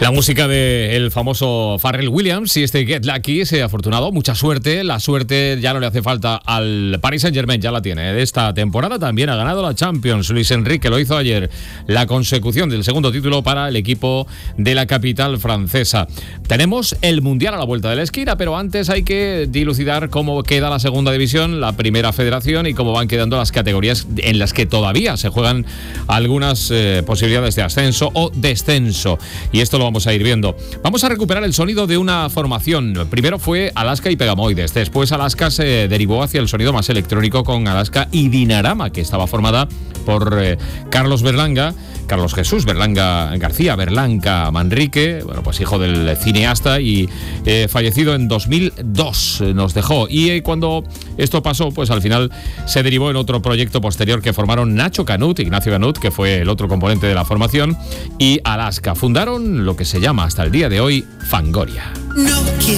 La música del famoso Pharrell Williams y este Get Lucky, ese afortunado, mucha suerte. La suerte ya no le hace falta al Paris Saint-Germain, ya la tiene. De esta temporada también ha ganado la Champions. Luis Enrique lo hizo ayer. La consecución del segundo título para el equipo de la capital francesa. Tenemos el Mundial a la vuelta de la esquina, pero antes hay que dilucidar cómo queda la segunda división, la primera federación y cómo van quedando las categorías en las que todavía se juegan algunas posibilidades de ascenso o descenso. Y esto lo vamos a ir viendo. Vamos a recuperar el sonido de una formación. Primero fue Alaska y Pegamoides. Después Alaska se derivó hacia el sonido más electrónico con Alaska y Dinarama, que estaba formada por Carlos Jesús Berlanga García Berlanga Manrique, bueno, pues hijo del cineasta y fallecido en 2002 nos dejó. Y cuando esto pasó, pues al final se derivó en otro proyecto posterior que formaron Ignacio Canut, que fue el otro componente de la formación, y Alaska. Fundaron lo que se llama hasta el día de hoy Fangoria.